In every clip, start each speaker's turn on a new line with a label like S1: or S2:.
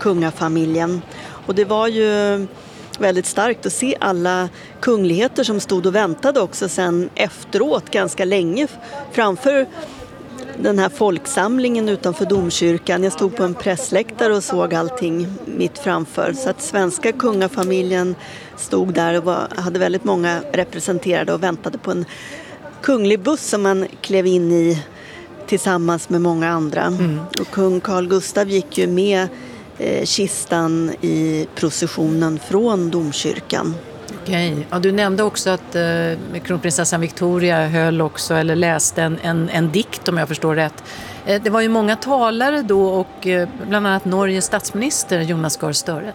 S1: kungafamiljen. Och det var ju väldigt starkt att se alla kungligheter som stod och väntade också sen efteråt ganska länge framför den här folksamlingen utanför domkyrkan. Jag stod på en pressläktare och såg allting mitt framför. Så att svenska kungafamiljen stod där och hade väldigt många representerade och väntade på en kunglig buss som man klev in i tillsammans med många andra. Och kung Carl Gustaf gick ju med kistan i processionen från domkyrkan.
S2: Okej. Ja, du nämnde också att kronprinsessan Victoria höll också eller läste en dikt, om jag förstår rätt. Det var ju många talare då och bland annat Norges statsminister Jonas Gahr Støre.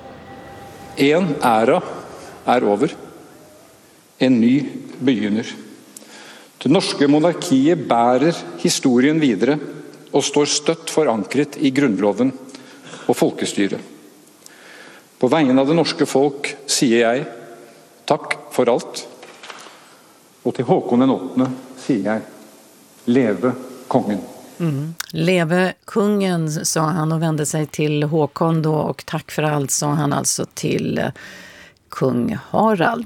S3: En ära är över. En ny begynner. Det norske monarkiet bærer historien videre og står støtt forankret i grunnloven og folkestyret. På vegne av det norske folk sier jeg takk for alt. Og til Håkon den 8. sier jeg leve kongen.
S2: Leve kungen, sa han och vände sig till Håkon då, och tack för allt, sa han alltså till kung Harald.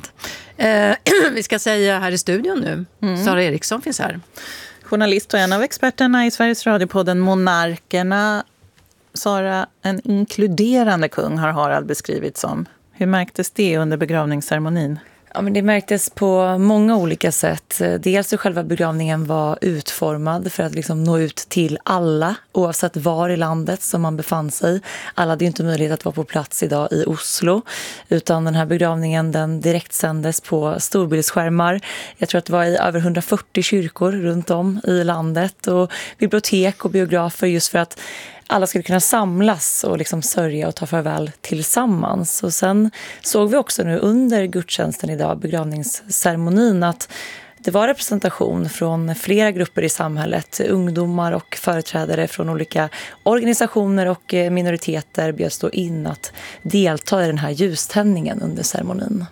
S2: Vi ska säga här i studion nu, Sara Eriksson finns här.
S4: Journalist och en av experterna i Sveriges radiopodden Monarkerna. Sara, en inkluderande kung har Harald beskrivit som. Hur märktes det under begravningsceremonin?
S5: Ja, men det märktes på många olika sätt. Dels hur själva begravningen var utformad för att liksom nå ut till alla, oavsett var i landet som man befann sig. Alla hade ju inte möjlighet att vara på plats idag i Oslo, utan den här begravningen den direktsändes på storbildsskärmar. Jag tror att det var i över 140 kyrkor runt om i landet och bibliotek och biografer, just för att alla skulle kunna samlas och liksom sörja och ta farväl tillsammans. Och sen såg vi också nu under gudstjänsten idag, begravningsceremonin, att det var representation från flera grupper i samhället. Ungdomar och företrädare från olika organisationer och minoriteter bjöds då in att delta i den här ljuständningen under ceremonin.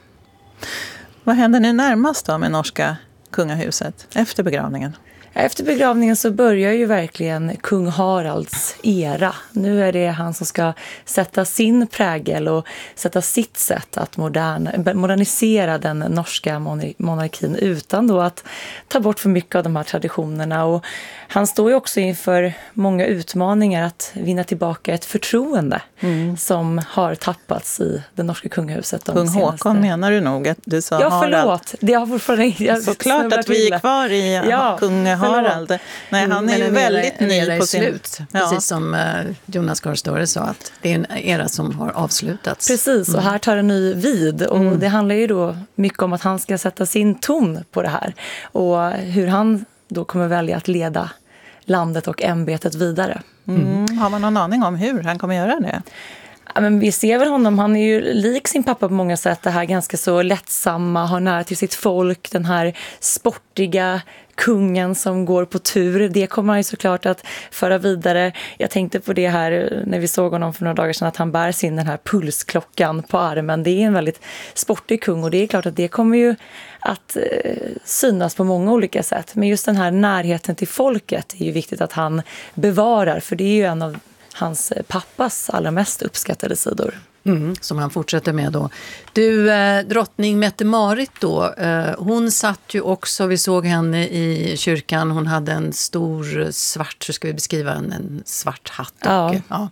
S4: Vad händer nu närmast då med norska kungahuset efter begravningen?
S5: Efter begravningen så börjar ju verkligen kung Haralds era. Nu är det han som ska sätta sin prägel och sätta sitt sätt att modernisera den norska monarkin utan då att ta bort för mycket av de här traditionerna. Och han står ju också inför många utmaningar att vinna tillbaka ett förtroende som har tappats i det norska kungahuset.
S4: Kung Håkon menar du nog att du sa Harald?
S5: Ja, förlåt. Det har fortfarande...
S4: Såklart att vi är kvar i kung Harald. Nej, han är ju väldigt ny på sin...
S2: slut. Precis som Jonas Gahr Støre sa, att det är en era som har avslutats.
S5: Precis, och här tar en ny vid. Och det handlar ju då mycket om att han ska sätta sin ton på det här. Och hur han då kommer välja att leda landet och ämbetet vidare.
S4: Har man någon aning om hur han kommer göra det?
S5: Ja, men vi ser väl honom, han är ju lik sin pappa på många sätt. Det här ganska så lättsamma, har nära till sitt folk, den här sportiga kungen som går på tur. Det kommer han ju såklart att föra vidare. Jag tänkte på det här när vi såg honom för några dagar sedan, att han bär sin den här pulsklockan på armen. Det är en väldigt sportig kung och det är klart att det kommer ju att synas på många olika sätt. Men just den här närheten till folket är ju viktigt att han bevarar, för det är ju en av hans pappas allra mest uppskattade sidor.
S2: Som han fortsätter med då. Du, drottning Mette-Marit då, hon satt ju också, vi såg henne i kyrkan, hon hade en stor svart, så ska vi beskriva en svart hatt. Och,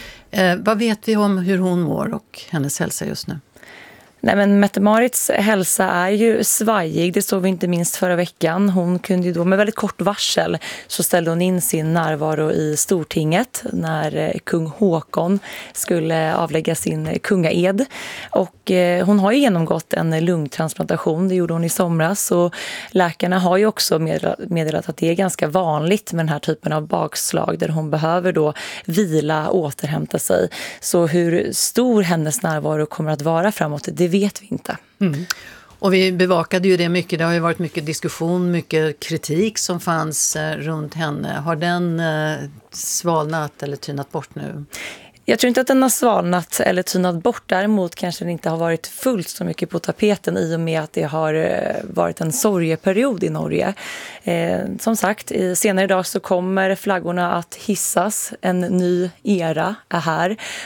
S2: vad vet vi om hur hon mår och hennes hälsa just nu?
S5: Nej, men Mette-Marits hälsa är ju svajig, det såg vi inte minst förra veckan. Hon kunde ju då med väldigt kort varsel så ställde hon in sin närvaro i Stortinget när kung Håkon skulle avlägga sin kungaed. Och hon har ju genomgått en lungtransplantation, det gjorde hon i somras. Och läkarna har ju också meddelat att det är ganska vanligt med den här typen av bakslag där hon behöver då vila, återhämta sig. Så hur stor hennes närvaro kommer att vara framåt, det vet vi inte.
S2: Och vi bevakade ju det mycket. Det har ju varit mycket diskussion, mycket kritik som fanns runt henne. Har den svalnat eller tynat bort nu?
S5: Jag tror inte att den har svalnat eller tynat bort. Däremot kanske den inte har varit fullt så mycket på tapeten i och med att det har varit en sorgeperiod i Norge. Som sagt, senare idag så kommer flaggorna att hissas. En ny era är här.